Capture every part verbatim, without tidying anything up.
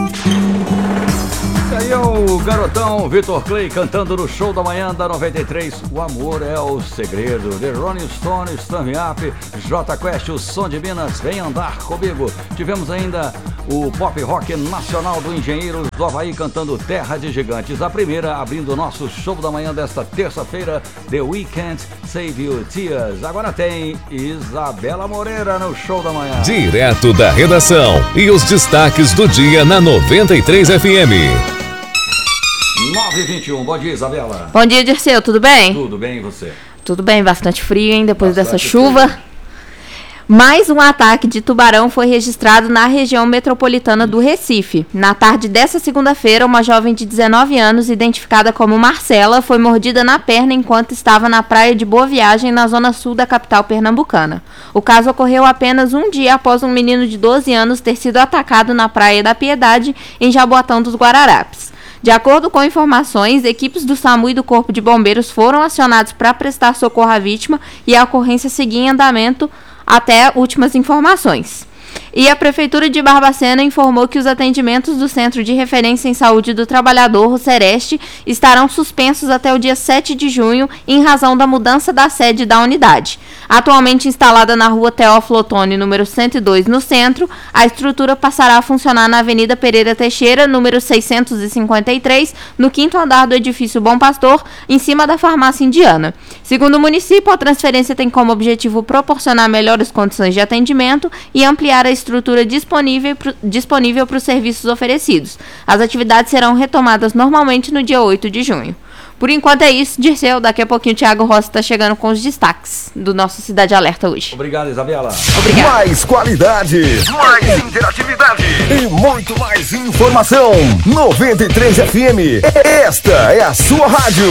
E aí o garotão Vitor Clay cantando no Show da Manhã da noventa e três. O amor é o segredo. The Rolling Stones, Stand Up, J Quest, o som de Minas, vem andar comigo. Tivemos ainda o pop rock nacional do Engenheiros do Havaí cantando Terra de Gigantes. A primeira abrindo o nosso Show da Manhã desta terça-feira, The Weeknd, Save Your Tears. Agora tem Isabela Moreira no Show da Manhã. Direto da redação e os destaques do dia na noventa e três F M. nove e vinte e um, bom dia, Isabela. Bom dia, Dirceu, tudo bem? Tudo bem, e você? Tudo bem, bastante frio, hein, depois Bastante dessa chuva. frio. Mais um ataque de tubarão foi registrado na região metropolitana do Recife. Na tarde dessa segunda-feira, uma jovem de dezenove anos, identificada como Marcela, foi mordida na perna enquanto estava na praia de Boa Viagem, na zona sul da capital pernambucana. O caso ocorreu apenas um dia após um menino de doze anos ter sido atacado na Praia da Piedade, em Jaboatão dos Guararapes. De acordo com informações, equipes do SAMU e do Corpo de Bombeiros foram acionados para prestar socorro à vítima e a ocorrência seguia em andamento até últimas informações. E a Prefeitura de Barbacena informou que os atendimentos do Centro de Referência em Saúde do Trabalhador, o Sereste, estarão suspensos até o dia sete de junho, em razão da mudança da sede da unidade. Atualmente instalada na rua Teófilo Otoni, número cento e dois, no centro, a estrutura passará a funcionar na Avenida Pereira Teixeira, número seiscentos e cinquenta e três, no quinto andar do edifício Bom Pastor, em cima da farmácia indiana. Segundo o município, a transferência tem como objetivo proporcionar melhores condições de atendimento e ampliar a estrutura disponível disponível para os serviços oferecidos. As atividades serão retomadas normalmente no dia oito de junho. Por enquanto é isso, Dirceu. Daqui a pouquinho o Thiago Rossi está chegando com os destaques do nosso Cidade Alerta hoje. Obrigado, Isabela. Obrigado. Mais qualidade, mais interatividade e muito mais informação. noventa e três F M. Esta é a sua rádio.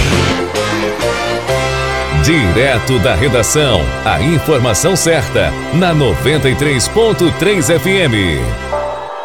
Direto da redação, a informação certa na noventa e três ponto três F M.